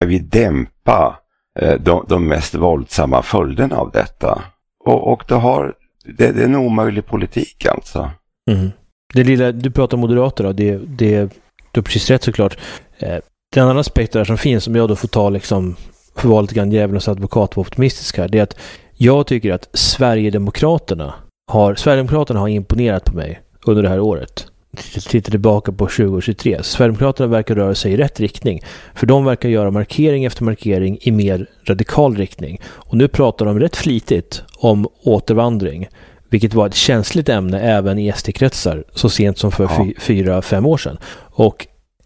vi dämpa de mest våldsamma följderna av detta. Och det är en omöjlig politik alltså. Mm. Det lilla, du pratar om moderater då, du har precis rätt såklart. Den andra aspekten där som finns, som jag då får ta liksom för att vara lite grann djävulens advokat och optimistisk här, det är att jag tycker att Sverigedemokraterna har imponerat på mig under det här året. Tittar tillbaka på 2023. Sverigedemokraterna verkar röra sig i rätt riktning. För de verkar göra markering efter markering i mer radikal riktning. Och nu pratar de rätt flitigt om återvandring. Vilket var ett känsligt ämne även i SD-kretsar så sent som för 4-5 år sedan. Och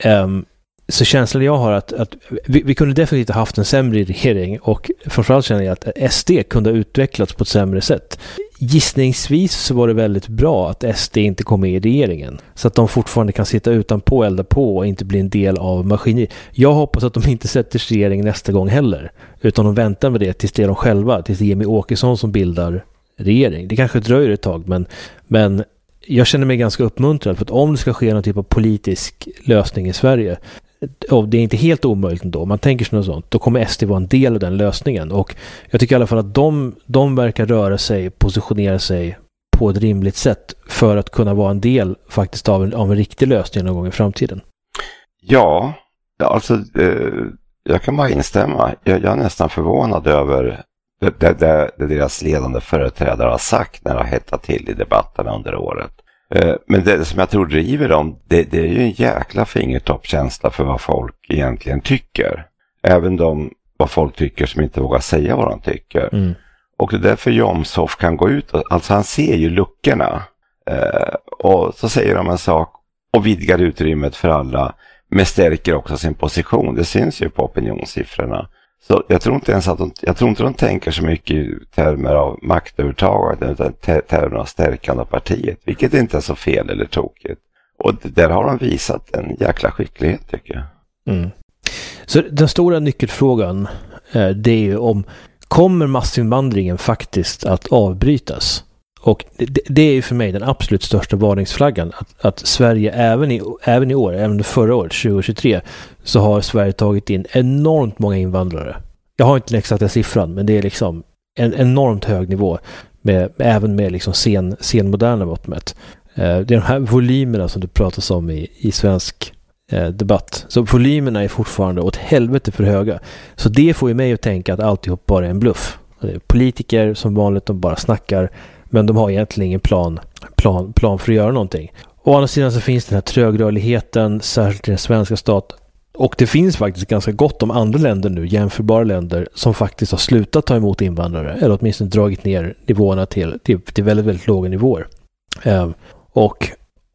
så känslan jag har att vi kunde definitivt ha haft en sämre regering, och framförallt känner jag att SD kunde ha utvecklats på ett sämre sätt. Gissningsvis så var det väldigt bra att SD inte kom med i regeringen, så att de fortfarande kan sitta utanpå, elda på och inte bli en del av maskineriet. Jag hoppas att de inte sätter sig i regering nästa gång heller, utan de väntar med det tills det är de själva, tills det är Jimmie Åkesson som bildar regering. Det kanske dröjer ett tag, men jag känner mig ganska uppmuntrad, för att om det ska ske någon typ av politisk lösning i Sverige, och det är inte helt omöjligt ändå, man tänker sig något sånt, då kommer SD vara en del av den lösningen. Och jag tycker i alla fall att de verkar röra sig, positionera sig på ett rimligt sätt för att kunna vara en del faktiskt av en riktig lösning någon gång i framtiden. Ja, alltså jag kan bara instämma. Jag är nästan förvånad över det deras ledande företrädare har sagt när det har hettat till i debatterna under året. Men det som jag tror driver dem, det är ju en jäkla fingertoppkänsla för vad folk egentligen tycker. Även vad folk tycker som inte vågar säga vad de tycker. Mm. Och det är därför Jomshof kan gå ut, alltså han ser ju luckorna. Och så säger de en sak och vidgar utrymmet för alla, men stärker också sin position. Det syns ju på opinionssiffrorna. Så jag tror inte de tänker så mycket i termer av maktövertagande, utan termer av stärkande av partiet, vilket inte är så fel eller tokigt. Och där har de visat en jäkla skicklighet, tycker jag. Mm. Så den stora nyckelfrågan, det är ju om kommer massinvandringen faktiskt att avbrytas? Och det är ju för mig den absolut största varningsflaggan, att Sverige även i år, även förra året 2023, så har Sverige tagit in enormt många invandrare. Jag har inte den exakta siffran, men det är liksom en enormt hög nivå, även med liksom senmoderna mått mätt. Det är de här volymerna som det pratas om i svensk debatt. Så volymerna är fortfarande åt helvete för höga. Så det får ju mig att tänka att alltihop bara är en bluff. Politiker som vanligt, de bara snackar, men de har egentligen ingen plan för att göra någonting. Å andra sidan så finns den här trögrörligheten, särskilt i den svenska staten. Och det finns faktiskt ganska gott om andra länder nu, jämförbara länder, som faktiskt har slutat ta emot invandrare, eller åtminstone dragit ner nivåerna till väldigt, väldigt låga nivåer. Och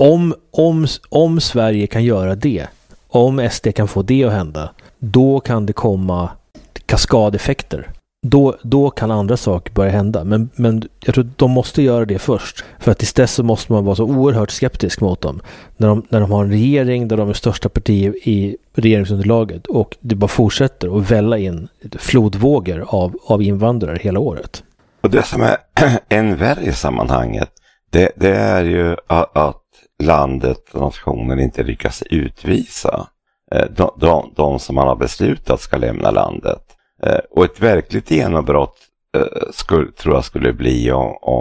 om Sverige kan göra det, om SD kan få det att hända, då kan det komma kaskadeffekter. Då kan andra saker börja hända. Men jag tror att de måste göra det först. För att tills dess så måste man vara så oerhört skeptisk mot dem. När de har en regering där de är största parti i regeringsunderlaget, och det bara fortsätter att välla in flodvågor av invandrare hela året. Och det som är än värre i sammanhanget, det är ju att landet och nationen inte lyckas utvisa de som man har beslutat ska lämna landet. Och ett verkligt genombrott tror jag skulle bli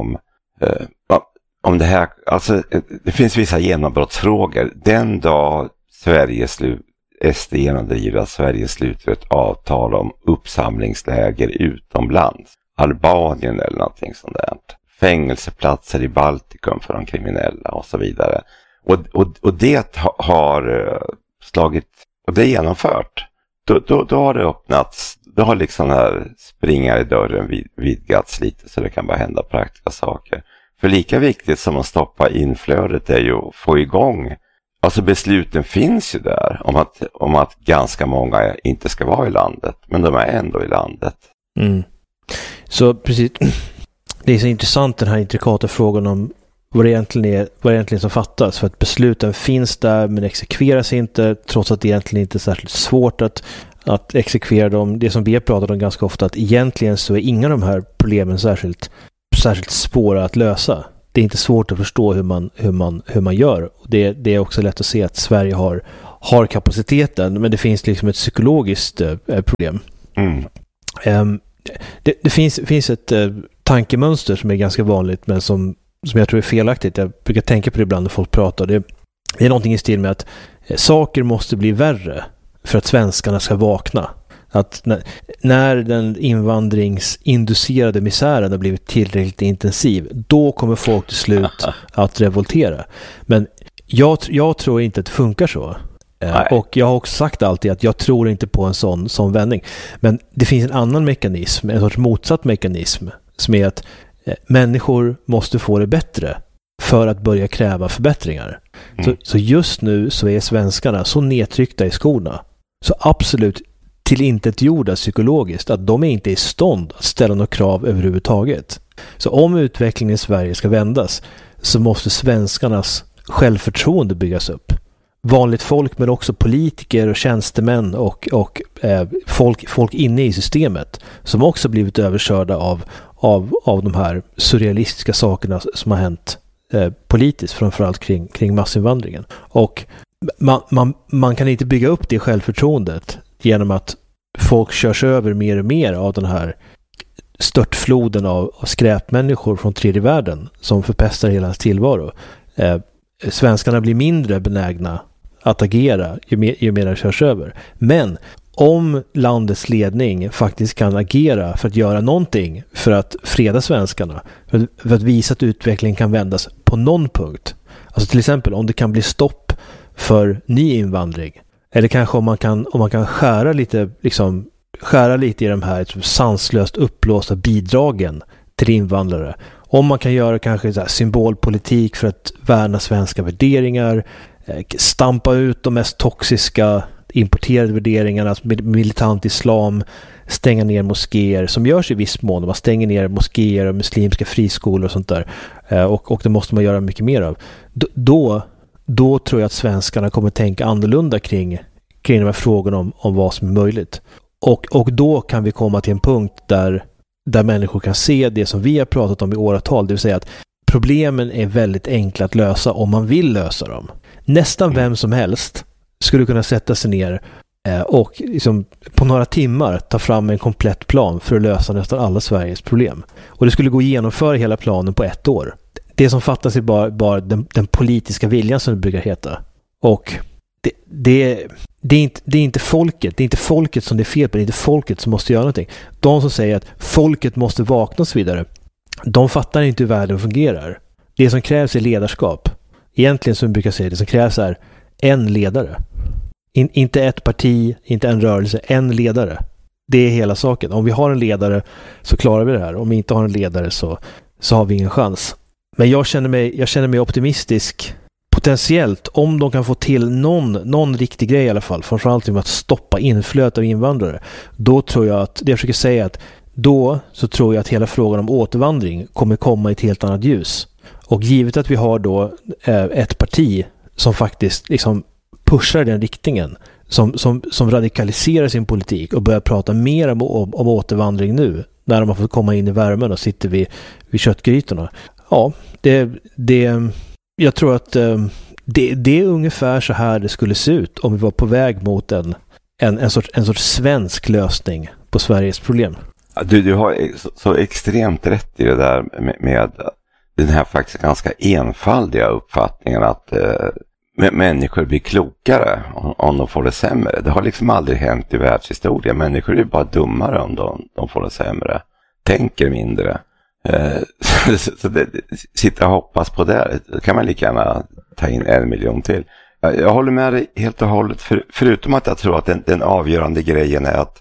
om det här, alltså det finns vissa genombrottsfrågor. Den dag SD genomdriver att Sverige sluter ett avtal om uppsamlingsläger utomlands, Albanien eller någonting sånt där, fängelseplatser i Baltikum för de kriminella och så vidare. Och det har slagit, och det är genomfört. Då har det öppnats. Då har liksom här springar i dörren vidgats lite, så det kan bara hända praktiska saker. För lika viktigt som att stoppa inflödet är ju att få igång. Alltså besluten finns ju där om att ganska många inte ska vara i landet. Men de är ändå i landet. Mm. Så precis, det är så intressant den här intrikata frågan om vad det egentligen som fattas. För att besluten finns där men exekveras inte, trots att det egentligen inte är särskilt svårt att exekvera dem. Det som vi har pratat om ganska ofta, att egentligen så är inga av de här problemen särskilt svåra att lösa. Det är inte svårt att förstå hur man gör. Det är också lätt att se att Sverige har kapaciteten, men det finns liksom ett psykologiskt problem. Det finns ett tankemönster som är ganska vanligt, men som jag tror är felaktigt. Jag brukar tänka på det ibland när folk pratar. Det är någonting i stil med att saker måste bli värre för att svenskarna ska vakna. Att när den invandringsinducerade misären har blivit tillräckligt intensiv, då kommer folk till slut att revoltera. Men jag tror inte att det funkar så. Och jag har också sagt alltid att jag tror inte på en sån vändning. Men det finns en annan mekanism, en sorts motsatt mekanism, som är att människor måste få det bättre för att börja kräva förbättringar. Så just nu så är svenskarna så nedtryckta i skorna, så absolut tillintetgjorda psykologiskt, att de är inte i stånd att ställa några krav överhuvudtaget. Så om utvecklingen i Sverige ska vändas, så måste svenskarnas självförtroende byggas upp. Vanligt folk, men också politiker och tjänstemän och folk inne i systemet, som också blivit överkörda av de här surrealistiska sakerna som har hänt politiskt, framförallt kring massinvandringen. Och man kan inte bygga upp det självförtroendet genom att folk körs över mer och mer av den här störtfloden av skräpmänniskor från tredje världen som förpestar hela hans tillvaro. Svenskarna blir mindre benägna att agera ju mer de körs över. Men om landets ledning faktiskt kan agera för att göra någonting för att freda svenskarna, för att visa att utvecklingen kan vändas på någon punkt. Alltså till exempel om det kan bli stopp för ny invandring, eller kanske om man kan skära lite i de här sanslöst upplåsta bidragen till invandrare. Om man kan göra kanske så här symbolpolitik för att värna svenska värderingar, stampa ut de mest toxiska importerade värderingarna, militant islam, stänga ner moskéer, som görs i viss mån. Man stänger ner moskéer och muslimska friskolor och sånt där. Och det måste man göra mycket mer av. Då tror jag att svenskarna kommer tänka annorlunda kring de här frågorna om vad som är möjligt. Och då kan vi komma till en punkt där människor kan se det som vi har pratat om i åratal, det vill säga att problemen är väldigt enkla att lösa om man vill lösa dem. Nästan vem som helst skulle kunna sätta sig ner och liksom på några timmar ta fram en komplett plan för att lösa nästan alla Sveriges problem. Och det skulle gå att genomföra hela planen på 1 år. Det som fattas är bara den politiska viljan, som det brukar heta. Och det är inte folket. Det är inte folket som det är fel på. Det är inte folket som måste göra någonting. De som säger att folket måste vakna och så vidare, de fattar inte hur världen fungerar. Det som krävs är ledarskap. Egentligen, som vi brukar säga, det som krävs är en ledare. Inte ett parti, inte en rörelse, en ledare. Det är hela saken. Om vi har en ledare så klarar vi det här. Om vi inte har en ledare så har vi ingen chans. Men jag känner mig optimistisk potentiellt om de kan få till någon riktig grej i alla fall. Framförallt med att stoppa inflödet av invandrare. Då tror jag att, det jag försöker säga, att så tror jag att hela frågan om återvandring kommer komma i ett helt annat ljus. Och givet att vi har då ett parti som faktiskt liksom pushar den riktningen, som radikaliserar sin politik och börjar prata mer om återvandring nu, när de har fått komma in i värmen och sitter vid köttgrytorna. Ja, jag tror att det är ungefär så här det skulle se ut om vi var på väg mot en sorts svensk lösning på Sveriges problem. Du har så extremt rätt i det där med den här faktiskt ganska enfaldiga uppfattningen att människor blir klokare om de får det sämre. Det har liksom aldrig hänt i världshistorien. Människor är bara dummare om de får det sämre. Tänker mindre. Så sitta och hoppas på det. Det kan man lika gärna ta in 1 miljon till. Jag håller med dig helt och hållet. Förutom att jag tror att den avgörande grejen är att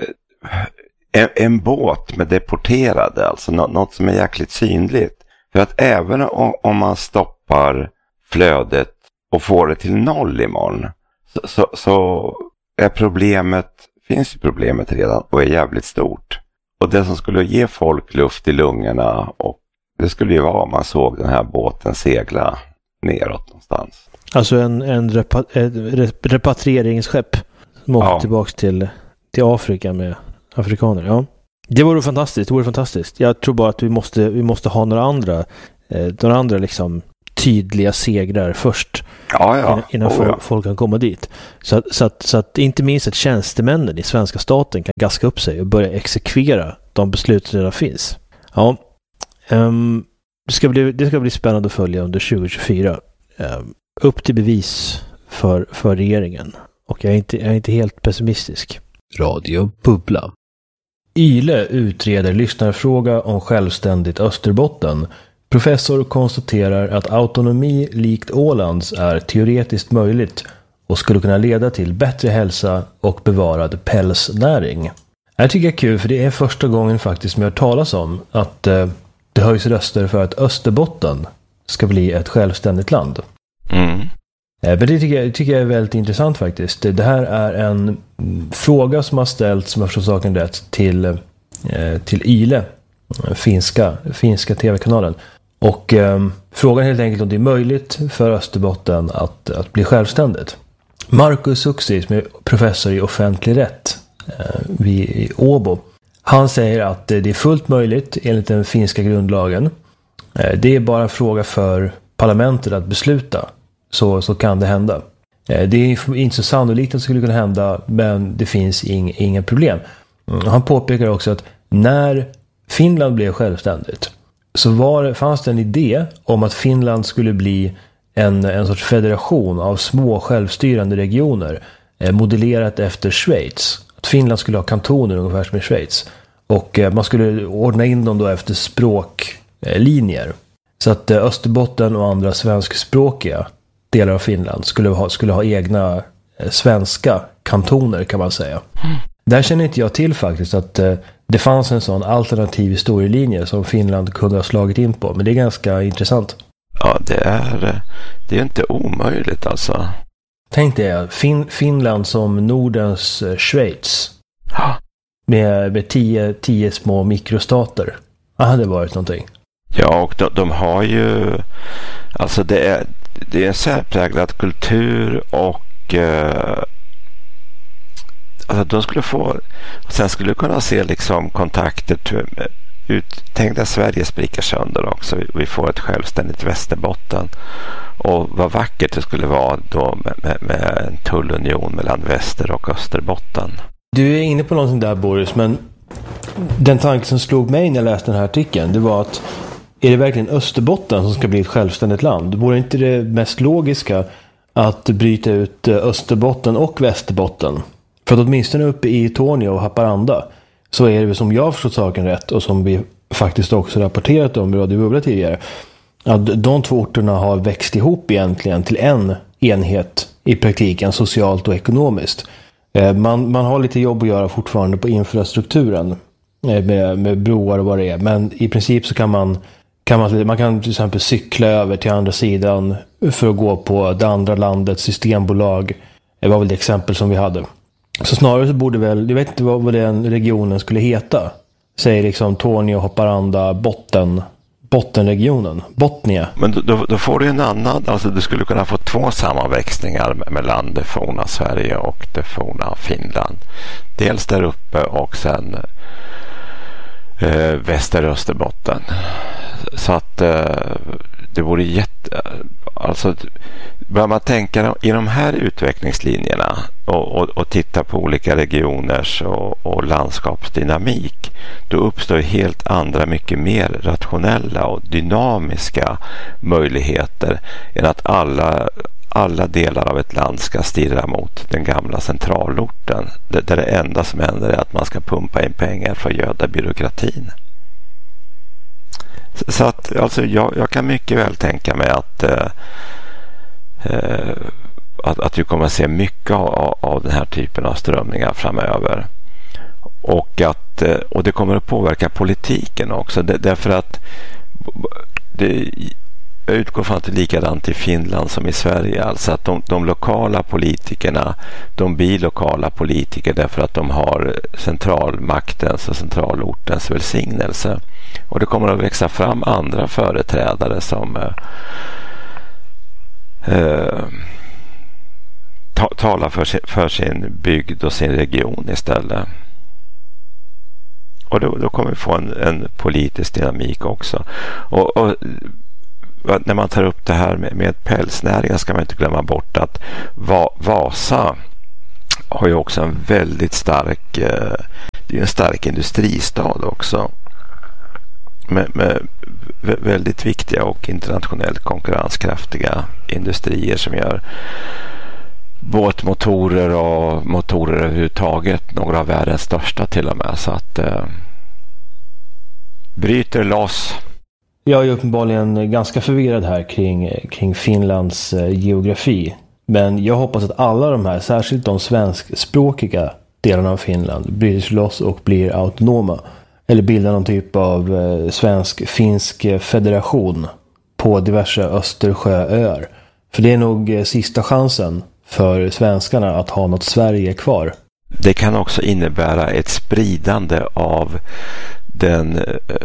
en båt med deporterade, alltså något som är jäkligt synligt. För att även om man stoppar flödet och får det till 0 imorgon, så är finns ju problemet redan och är jävligt stort. Och det som skulle ge folk luft i lungorna, och det skulle ju vara om man såg den här båten segla neråt någonstans. Alltså en repatrieringsskepp som åker tillbaka till Afrika med afrikaner. Ja. Det vore fantastiskt. Jag tror bara att vi måste ha några andra liksom tydliga segrar först. Innan folk kan komma dit. Så att inte minst att tjänstemännen i svenska staten kan gaska upp sig och börja exekvera de beslut som redan finns. Ja, det ska bli spännande att följa under 2024. Upp till bevis för regeringen. Och jag är inte helt pessimistisk. Radio Bubbla. Yle utreder lyssnarfråga om självständigt Österbotten. Professor konstaterar att autonomi likt Ålands är teoretiskt möjligt och skulle kunna leda till bättre hälsa och bevarad pälsnäring. Jag tycker det är kul, för det är första gången faktiskt som jag har talas om att det höjs röster för att Österbotten ska bli ett självständigt land. Men det tycker jag är väldigt intressant faktiskt. Det här är en fråga som har ställts, som jag förstår saken rätt, till Yle, finska tv-kanalen. Och frågan är helt enkelt om det är möjligt för Österbotten att bli självständigt. Markus Suksi, som är professor i offentlig rätt vid Åbo, han säger att det är fullt möjligt enligt den finska grundlagen. Det är bara en fråga för parlamentet att besluta. Så kan det hända. Det är inte så sannolikt att det skulle kunna hända, men det finns inga problem. Han påpekar också att när Finland blev självständigt så fanns det en idé om att Finland skulle bli en sorts federation av små självstyrande regioner modellerat efter Schweiz. Att Finland skulle ha kantoner ungefär som i Schweiz. Och man skulle ordna in dem då efter språklinjer. Så att Österbotten och andra svenskspråkiga delar av Finland skulle ha egna svenska kantoner, kan man säga. Där känner inte jag till faktiskt att det fanns en sån alternativ historielinje som Finland kunde ha slagit in på. Men det är ganska intressant. Ja, det är inte omöjligt alltså. Tänk dig Finland som Nordens Schweiz. Med 10 små mikrostater. Det hade varit någonting. Ja, och de har ju, alltså det är en särpräglad kultur och alltså de skulle få, sen skulle du kunna se liksom kontakter tänk att Sverige spricker sönder också. Vi får ett självständigt Västerbotten, och vad vackert det skulle vara då med en tullunion mellan Väster- och Österbotten. Du är inne på någonting där, Boris, men den tanke som slog mig när jag läste den här artikeln, det var att är det verkligen Österbotten som ska bli ett självständigt land? Vore inte det mest logiska att bryta ut Österbotten och Västerbotten? För att åtminstone uppe i Torneå och Haparanda så är det, som jag har förstått saken rätt och som vi faktiskt också rapporterat om i Radio Bubbla tidigare, att de två orterna har växt ihop egentligen till en enhet i praktiken, socialt och ekonomiskt. Man har lite jobb att göra fortfarande på infrastrukturen med broar och vad det är, men i princip så kan man till exempel cykla över till andra sidan för att gå på det andra landets systembolag. Det var väl det exempel som vi hade. Så snarare så borde väl, jag vet inte vad den regionen skulle heta. Säg liksom Torneå, Haparanda, Bottenregionen, Bottnia. Men då får du en annan, alltså du skulle kunna få två sammanväxningar mellan det forna Sverige och det forna Finland. Dels där uppe och sen Västerösterbotten. Så att det vore alltså bör man tänka i de här utvecklingslinjerna och titta på olika regioners och landskapsdynamik, då uppstår helt andra, mycket mer rationella och dynamiska möjligheter än att alla delar av ett land ska stirra mot den gamla centralorten, där det enda som händer är att man ska pumpa in pengar för att göda byråkratin. Så att alltså jag kan mycket väl tänka mig att vi kommer att se mycket av den här typen av strömningar framöver, och det kommer att påverka politiken också, därför att jag utgår från att det är likadant i Finland som i Sverige, alltså att de lokala politikerna, de blir lokala politiker därför att de har centralmaktens och centralortens välsignelse, och det kommer att växa fram andra företrädare som talar för sin bygd och sin region istället. Och då kommer vi få en politisk dynamik också. Och när man tar upp det här med pälsnäringen ska man inte glömma bort att Vasa har ju också en väldigt stark, det är en stark industristad också. Med väldigt viktiga och internationellt konkurrenskraftiga industrier som gör båtmotorer och motorer överhuvudtaget, några av världens största till och med, så att bryter loss. Jag är uppenbarligen ganska förvirrad här kring Finlands geografi, men jag hoppas att alla de här, särskilt de svenskspråkiga delarna av Finland, bryter loss och blir autonoma eller bildar någon typ av svensk-finsk federation på diverse Östersjööar. För det är nog sista chansen för svenskarna att ha något Sverige kvar. Det kan också innebära ett spridande av den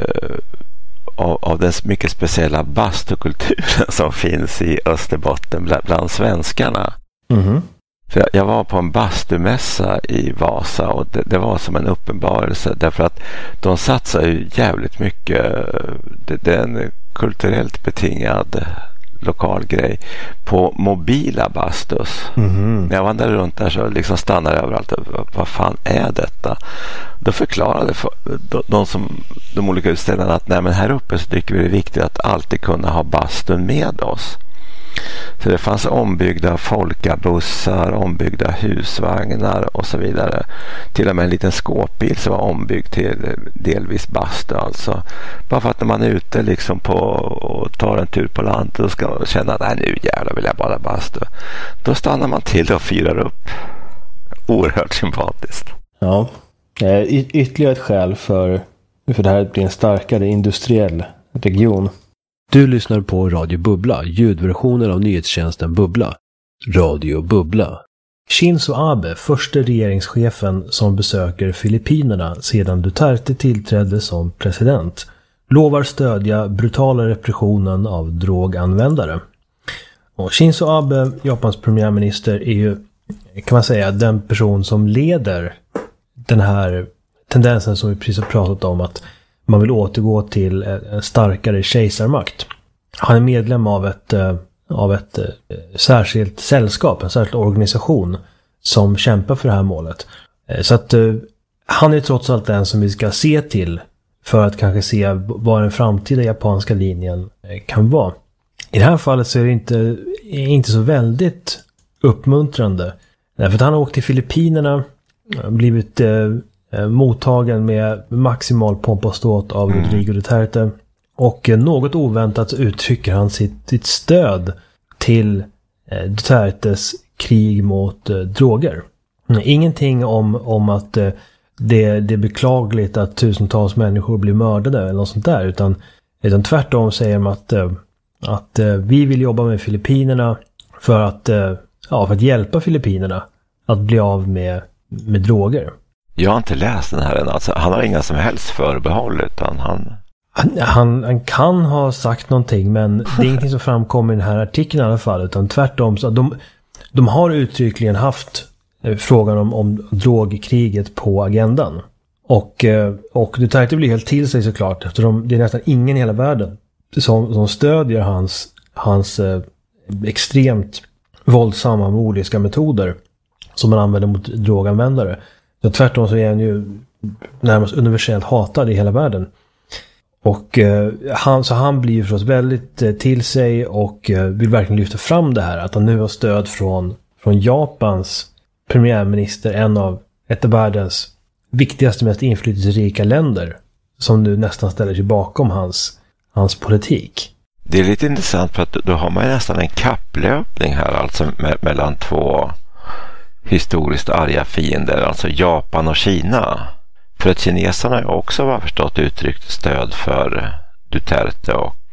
mycket speciella bastukulturen som finns i Österbotten bland svenskarna. Mm-hmm. För jag var på en bastumässa i Vasa och det var som en uppenbarelse därför att de satsar ju jävligt mycket, det är en kulturellt betingad lokal grej, på mobila bastus. Mm-hmm. När jag vandrade runt där så liksom stannade jag överallt. Vad fan är detta? Då förklarade de olika utställarna att nej, men här uppe så tycker vi det är viktigt att alltid kunna ha bastun med oss. Så det fanns ombyggda folkabussar, ombyggda husvagnar och så vidare. Till och med en liten skåpbil som var ombyggd till delvis bastu alltså. Bara för att när man är ute liksom och tar en tur på land och ska känna att nu jävlar vill jag bara bastu. Då stannar man till och fyrar upp. Oerhört sympatiskt. Ja, ytterligare ett skäl för det här blir en starkare industriell region. Du lyssnar på Radio Bubbla, ljudversionen av nyhetstjänsten Bubbla. Radio Bubbla. Shinzo Abe, första regeringschefen som besöker Filippinerna sedan Duterte tillträdde som president, lovar stödja brutala repressionen av droganvändare. Och Shinzo Abe, Japans premiärminister, är ju, kan man säga, den person som leder den här tendensen som vi precis har pratat om, att man vill återgå till en starkare kejsarmakt. Han är medlem av ett särskilt sällskap, en särskild organisation som kämpar för det här målet. Så att han är trots allt den som vi ska se till för att kanske se vad den framtida japanska linjen kan vara. I det här fallet så är det inte så väldigt uppmuntrande. För att han har åkt till Filippinerna, blivit mottagen med maximal pomp och ståt av Rodrigo Duterte, och något oväntat uttrycker han sitt stöd till Dutertes krig mot droger. Ingenting om att det är beklagligt att tusentals människor blir mördade eller något sånt där, utan tvärtom säger de att vi vill jobba med Filippinerna för att hjälpa Filippinerna att bli av med droger. Jag har inte läst den här än. Alltså, han har inga som helst förbehåll, utan han kan ha sagt någonting, men det är ingenting som framkommer i den här artikeln i alla fall, utan tvärtom så de har uttryckligen haft frågan om drogkriget på agendan. Och Duterte blir helt till sig såklart, eftersom det är nästan ingen i hela världen som stödjer hans extremt våldsamma modiska metoder som man använder mot droganvändare. Så tvärtom så är han ju närmast universellt hatad i hela världen. Och han blir ju förstås väldigt till sig och vill verkligen lyfta fram det här, att han nu har stöd från Japans premiärminister, ett av världens viktigaste, mest inflytelserika länder, som nu nästan ställer sig bakom hans politik. Det är lite intressant för att då har man nästan en kapplöpning här alltså mellan två historiskt arga fiender, alltså Japan och Kina. För att kineserna har också var förstått uttryckt stöd för Duterte och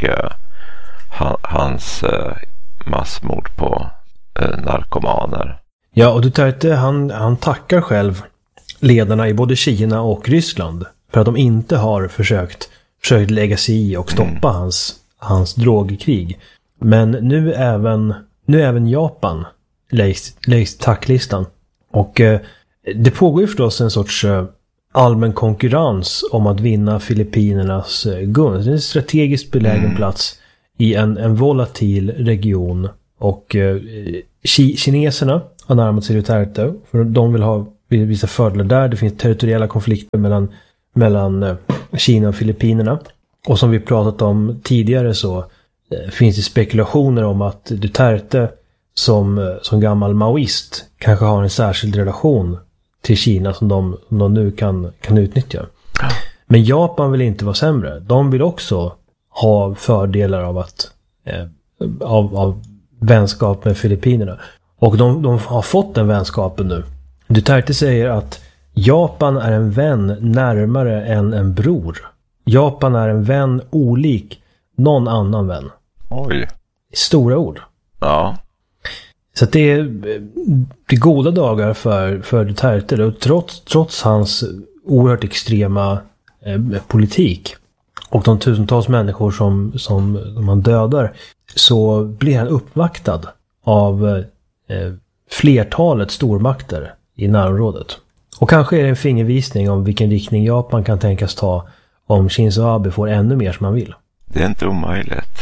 hans massmord på narkomaner. Ja, och Duterte han tackar själv ledarna i både Kina och Ryssland för att de inte har försökt lägga sig i och stoppa hans drogkrig. Men nu även Japan läggs tacklistan. Och det pågår ju förstås en sorts allmän konkurrens om att vinna Filippinernas gunst. Det är en strategiskt belägen plats i en volatil region. Och kineserna har närmat sig Duterte. För de vill ha vissa fördelar där. Det finns territoriella konflikter mellan Kina och Filippinerna. Och som vi pratat om tidigare så finns det spekulationer om att Duterte som gammal maoist kanske har en särskild relation till Kina som de nu kan utnyttja. Men Japan vill inte vara sämre. De vill också ha fördelar av vänskap med Filippinerna. Och de har fått den vänskapen nu. Duterte säger att Japan är en vän närmare än en bror. Japan är en vän olik någon annan vän. Oj. Stora ord. Ja. Så att det är goda dagar för Duterte. Och trots hans oerhört extrema politik och de tusentals människor som man dödar, så blir han uppvaktad av flertalet stormakter i närområdet. Och kanske är det en fingervisning om vilken riktning Japan kan tänkas ta om Shinzo Abe får ännu mer som han vill. Det är inte omöjligt.